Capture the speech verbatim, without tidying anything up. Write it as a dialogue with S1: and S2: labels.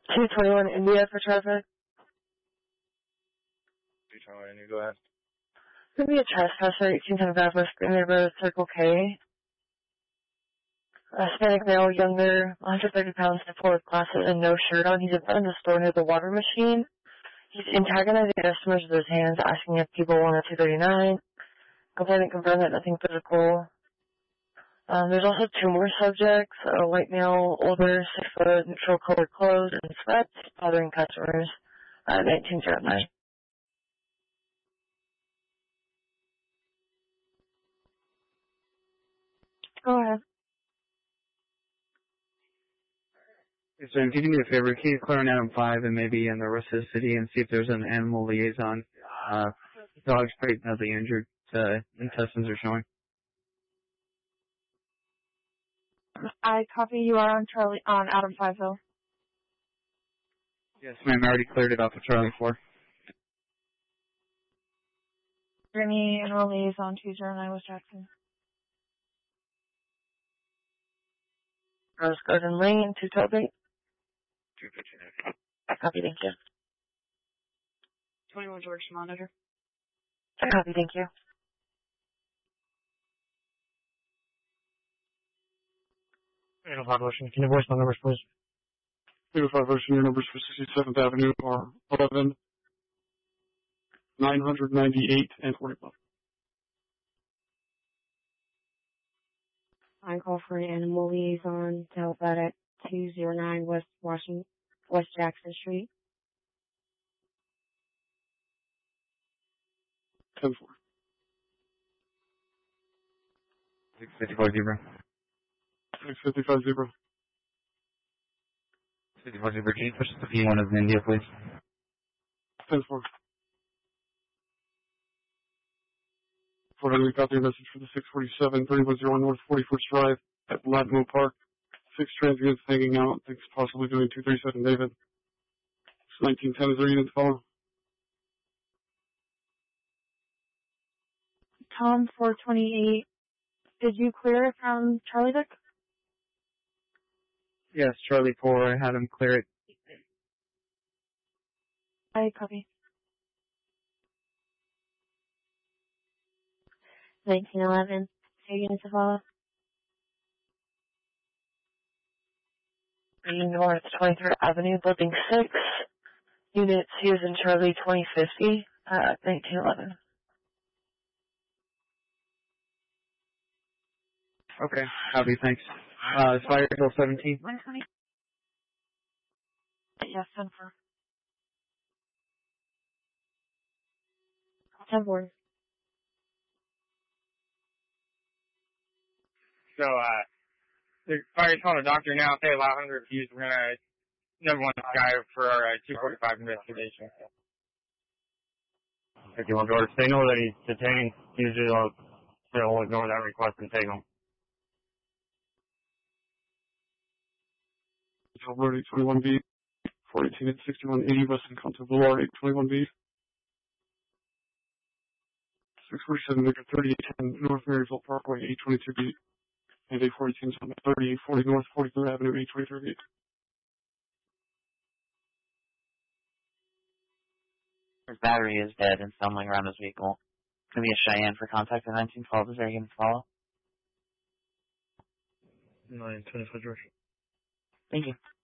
S1: two twenty-one India for traffic.
S2: two twenty-one India, go ahead.
S1: Could be a trespasser, eighteen ten Southwest Greenway Road, Circle K. A Hispanic male, younger, one hundred thirty pounds, full with glasses and no shirt on. He's in front of the store near the water machine. He's antagonizing customers with his hands, asking if people want a two thirty-nine. Complainant confirmed that nothing physical. Um, there's also two more subjects, a white male, older, six foot, neutral colored clothes, and sweats, bothering customers, uh, nineteen oh nine. Go ahead.
S3: So if you can do a favor, can you clear on Adam five and maybe in the rest of the city and see if there's an animal liaison? Uh, dog's pretty badly injured. Uh, intestines are showing.
S1: I copy you are on Charlie, on Adam five though.
S3: Yes, ma'am, I already cleared it off of Charlie four.
S1: Brittany, animal liaison two zero nine West Jackson. Rose Garden Lane, two twelve eight.
S3: two fifty-nine.
S1: Copy, thank you.
S4: twenty-one George, monitor.
S1: Copy, thank you.
S5: eight oh five Ocean, can you voice my numbers, please?
S6: eight oh five Ocean, your numbers for sixty-seventh Avenue are eleven, nine ninety-eight, and forty-one.
S4: I call for an animal liaison to help out at two oh nine West Washington, West Jackson Street.
S6: ten four.
S3: six fifty-four zebra.
S6: six fifty-five zebra.
S3: fifty-four zebra, can you push the P one as in India, please?
S6: ten four. Forwarding, we got your message for the six forty-seven, thirty-one oh one North forty-first Drive at Latmo Park. Six transients hanging out. Thinks possibly doing two thirty-seven David. It's nineteen ten. Is there units follow?
S1: Tom four twenty-eight. Did you clear it from Charlie Vic?
S3: Yes, Charlie four, I had him clear it.
S1: I copy.
S4: nineteen eleven. Two units to follow.
S1: North twenty-third Avenue, Building six. Unit C is in Charlie twenty fifty, uh, nineteen eleven.
S3: Okay, copy, thanks. Uh, Fire Hill seventeen.
S1: one twenty. Yes, ten four.
S4: ten four.
S5: So, uh, the fire's calling a doctor now. If they allow hunger abuse, we're gonna number one guy for our uh, two forty-five investigation. fifty-one George, they know that he's detained. Usually they'll, they'll ignore that request and take him.
S6: Road eight twenty-one B, four eighteen at sixty-one eighty Western Conto Boulevard, eight twenty-one B. six forty-seven Victor, thirty-eight ten North Maryville Parkway, eight twenty-two B. And eight forty-two Summit, thirty-eight forty North forty-third Avenue, eight twenty-three B.
S7: His battery is dead and stumbling around his vehicle. It's going to be a Cheyenne for contact at nineteen twelve. Is there again to follow?
S5: nine twenty-four George.
S7: Thank you.